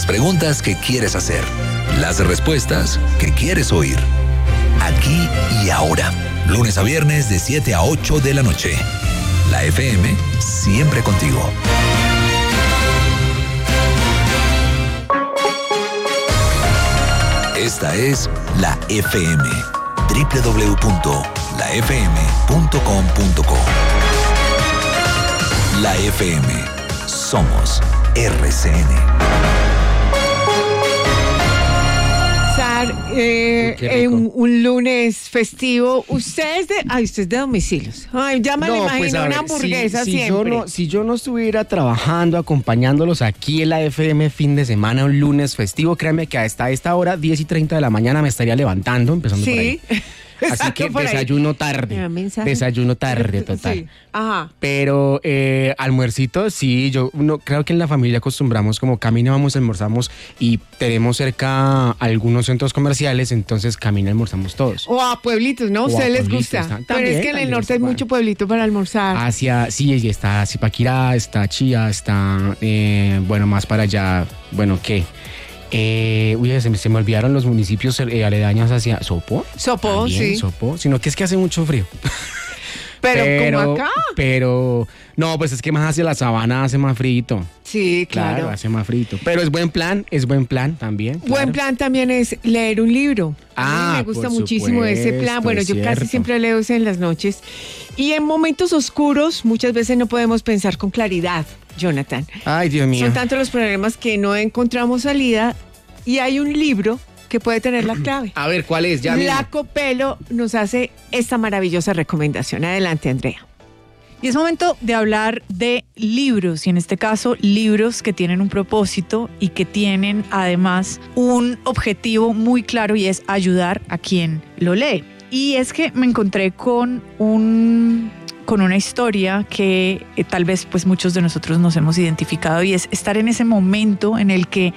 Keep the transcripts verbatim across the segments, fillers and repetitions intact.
Las preguntas que quieres hacer. Las respuestas que quieres oír. Aquí y ahora. Lunes a viernes de siete a ocho de la noche. La F M, siempre contigo. Esta es la F M. doble u doble u doble u punto la f m punto com punto co. La F M. Somos R C N. Sar, eh, eh, un, un lunes festivo. Ustedes de, ay, ustedes de domicilios. Ay, ya me No, lo imagino, pues, a una ver, hamburguesa si, si siempre. Yo no, si yo no estuviera trabajando, acompañándolos aquí en la F M fin de semana, un lunes festivo, créanme que hasta esta hora, diez y treinta de la mañana, me estaría levantando, empezando por ahí. Sí. Así que desayuno tarde. Desayuno tarde, total. Sí. Ajá. Pero eh, almuercito, sí, yo no, creo que en la familia acostumbramos como caminamos, almorzamos y tenemos cerca algunos centros comerciales, entonces camina, almorzamos todos. O a pueblitos, ¿no? A ustedes les gusta. También, Pero es que en el norte hay mucho pueblito para almorzar. Hacia, sí, está Zipaquirá, está Chía, está, eh, bueno, más para allá, bueno, ¿qué? Eh, uy, se me, se me olvidaron los municipios eh, aledaños hacia Sopó. Sopó, También, sí. Sopó, sino que es que hace mucho frío. Pero, pero como acá. Pero, no, pues es que más hacia la sabana hace más frito. Sí, claro. Claro, hace más frito. Pero es buen plan, es buen plan también. Claro. Buen plan también es leer un libro. Ah, a mí me gusta por muchísimo ese supuesto, plan. Bueno, es yo cierto. casi siempre leo ese en las noches. Y en momentos oscuros, muchas veces no podemos pensar con claridad, Jonathan. Ay, Dios mío. Son tantos los problemas que no encontramos salida. Y hay un libro que puede tener la clave. A ver, ¿cuál es? Ya Flaco Pelo nos hace esta maravillosa recomendación. Adelante, Andrea. Y es momento de hablar de libros, y en este caso libros que tienen un propósito y que tienen además un objetivo muy claro, y es ayudar a quien lo lee. Y es que me encontré con un... con una historia que eh, tal vez pues muchos de nosotros nos hemos identificado, y es estar en ese momento en el que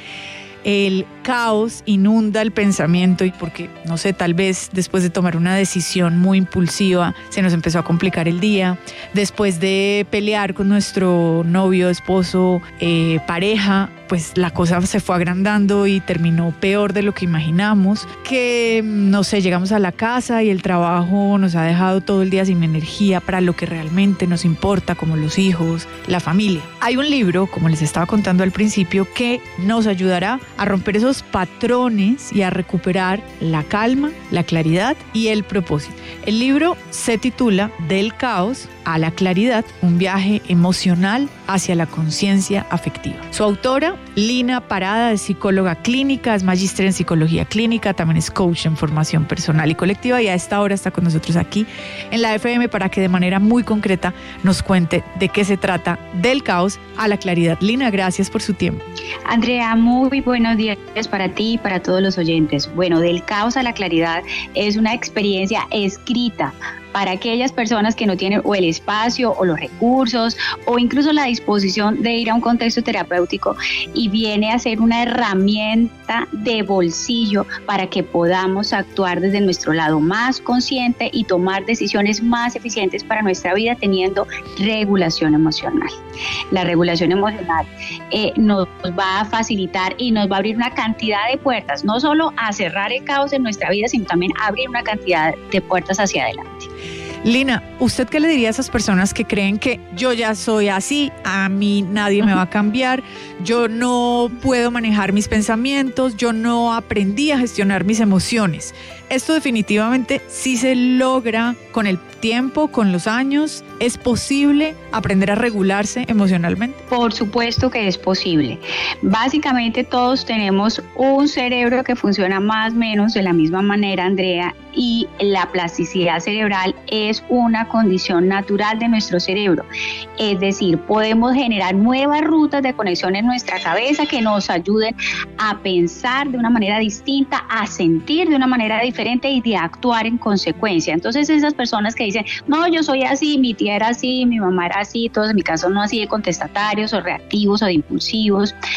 el caos inunda el pensamiento, y porque, no sé, tal vez después de tomar una decisión muy impulsiva se nos empezó a complicar el día, después de pelear con nuestro novio, esposo, eh, pareja, pues la cosa se fue agrandando y terminó peor de lo que imaginamos, que, no sé, llegamos a la casa y el trabajo nos ha dejado todo el día sin energía para lo que realmente nos importa, como los hijos, la familia. Hay un libro, como les estaba contando al principio, que nos ayudará a romper esos patrones y a recuperar la calma, la claridad y el propósito. El libro se titula Del caos a la claridad, un viaje emocional hacia la conciencia afectiva. Su autora, Lina Parada, es psicóloga clínica, es magíster en psicología clínica, también es coach en formación personal y colectiva, y a esta hora está con nosotros aquí en la F M para que de manera muy concreta nos cuente de qué se trata Del caos a la claridad. Lina, gracias por su tiempo. Andrea, muy buenos días para ti y para todos los oyentes. Bueno, Del caos a la claridad es una experiencia escrita para aquellas personas que no tienen o el espacio o los recursos o incluso la disposición de ir a un contexto terapéutico, y viene a ser una herramienta de bolsillo para que podamos actuar desde nuestro lado más consciente y tomar decisiones más eficientes para nuestra vida, teniendo regulación emocional. La regulación emocional eh, nos va a facilitar y nos va a abrir una cantidad de puertas, no solo a cerrar el caos en nuestra vida, sino también a abrir una cantidad de puertas hacia adelante. Lina, ¿usted qué le diría a esas personas que creen que yo ya soy así, a mí nadie me va a cambiar, yo no puedo manejar mis pensamientos, yo no aprendí a gestionar mis emociones? Esto definitivamente sí se logra con el tiempo, con los años. ¿Es posible aprender a regularse emocionalmente? Por supuesto que es posible. Básicamente todos tenemos un cerebro que funciona más o menos de la misma manera, Andrea, y la plasticidad cerebral es una condición natural de nuestro cerebro. Es decir, podemos generar nuevas rutas de conexión en nuestra cabeza que nos ayuden a pensar de una manera distinta, a sentir de una manera diferente y de actuar en consecuencia. Entonces esas personas que dicen, no, yo soy así, mi tía era así, mi mamá era así, todos en mi caso no así de contestatarios o reactivos o de impulsivos,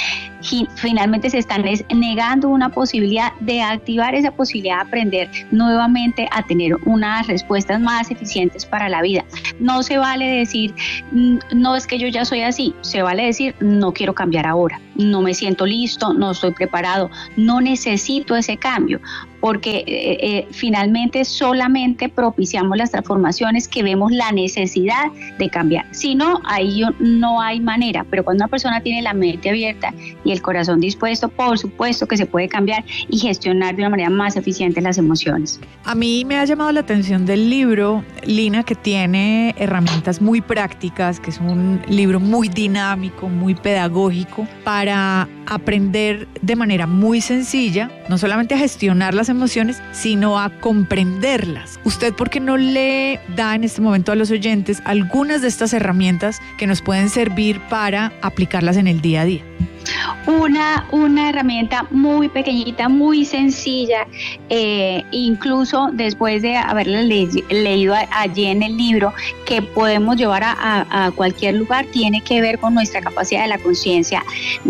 finalmente se están negando una posibilidad de activar esa posibilidad de aprender nuevamente a tener unas respuestas más eficientes para la vida. No se vale decir, no es que yo ya soy así, se vale decir, no quiero cambiar ahora, no me siento listo, no estoy preparado, no necesito ese cambio, porque eh, eh, finalmente solamente propiciamos las transformaciones que vemos la necesidad de cambiar. Si no, ahí no hay manera, pero cuando una persona tiene la mente abierta y el corazón dispuesto, por supuesto que se puede cambiar y gestionar de una manera más eficiente las emociones. A mí me ha llamado la atención del libro, Lina, que tiene herramientas muy prácticas, que es un libro muy dinámico, muy pedagógico, para aprender de manera muy sencilla, no solamente a gestionar las emociones, sino a comprenderlas. ¿Usted por qué no le da en este momento a los oyentes algunas de estas herramientas que nos pueden servir para aplicarlas en el día a día? Una, una herramienta muy pequeñita, muy sencilla, eh, incluso después de haberla le, leído a, allí en el libro, que podemos llevar a, a, a cualquier lugar, tiene que ver con nuestra capacidad de la conciencia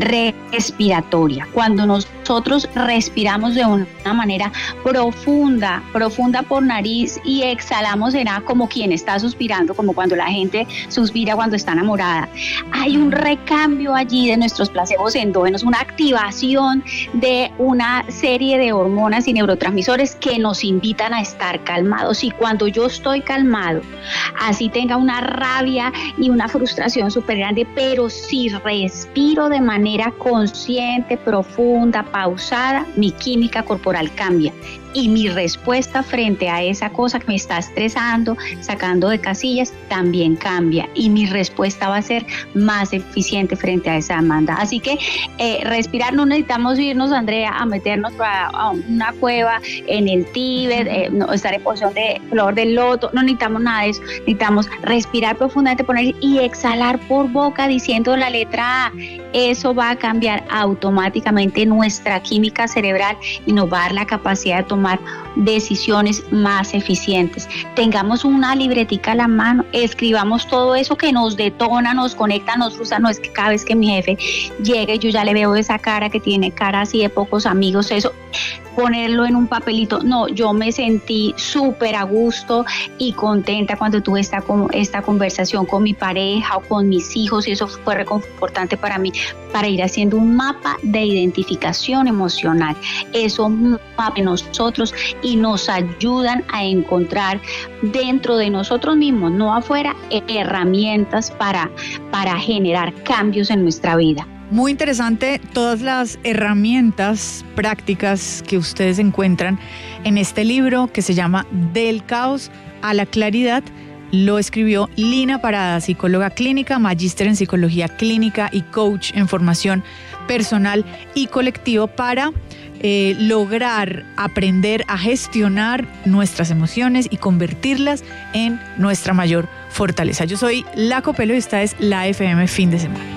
respiratoria. Cuando nosotros respiramos de una manera profunda, profunda por nariz y exhalamos será como quien está suspirando, como cuando la gente suspira cuando está enamorada. Hay un recambio allí de nuestros placebos endógenos, una activación de una serie de hormonas y neurotransmisores que nos invitan a estar calmados. Y cuando yo estoy calmado, así tenga una rabia y una frustración súper grande, pero si respiro de manera consciente, profunda, pausada, mi química corporal cambia. Y mi respuesta frente a esa cosa que me está estresando, sacando de casillas, también cambia. Y mi respuesta va a ser más eficiente frente a esa demanda. Así que eh, respirar, no necesitamos irnos, Andrea, a meternos a, a una cueva en el Tíbet, eh, no, estar en posición de flor del loto, no necesitamos nada de eso. Necesitamos respirar profundamente, poner y exhalar por boca diciendo la letra A. Eso va a cambiar automáticamente nuestra química cerebral y nos va a dar la capacidad de tomar decisiones más eficientes. Tengamos una libretica a la mano, escribamos todo eso que nos detona, nos conecta, nos frustra. No es que cada vez que mi jefe llegue yo ya le veo esa cara que tiene cara así de pocos amigos, eso, ponerlo en un papelito. No, yo me sentí súper a gusto y contenta cuando tuve esta, esta conversación con mi pareja o con mis hijos, y eso fue reconfortante para mí, para ir haciendo un mapa de identificación emocional. Eso mapa de nosotros y nos ayudan a encontrar dentro de nosotros mismos, no afuera, herramientas para, para generar cambios en nuestra vida. Muy interesante todas las herramientas prácticas que ustedes encuentran en este libro que se llama Del caos a la claridad. Lo escribió Lina Parada, psicóloga clínica, magíster en psicología clínica y coach en formación personal y colectivo, para eh, lograr aprender a gestionar nuestras emociones y convertirlas en nuestra mayor fortaleza. Yo soy La Copelo y esta es la F M Fin de Semana.